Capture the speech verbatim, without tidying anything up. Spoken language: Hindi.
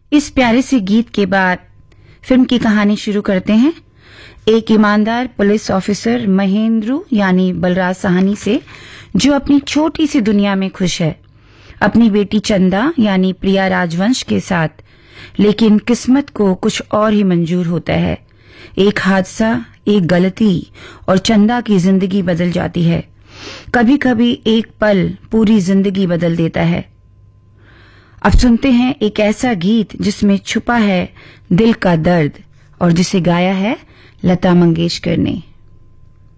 इस प्यारे से गीत के बाद फिल्म की कहानी शुरू करते हैं। एक ईमानदार पुलिस ऑफिसर महेंद्रू यानी बलराज साहनी से, जो अपनी छोटी सी दुनिया में खुश है, अपनी बेटी चंदा यानी प्रिया राजवंश के साथ। लेकिन किस्मत को कुछ और ही मंजूर होता है। एक हादसा, एक गलती और चंदा की जिंदगी बदल जाती है। कभी कभी एक पल पूरी जिंदगी बदल देता है। अब सुनते हैं एक ऐसा गीत जिसमें छुपा है दिल का दर्द और जिसे गाया है लता मंगेशकर ने।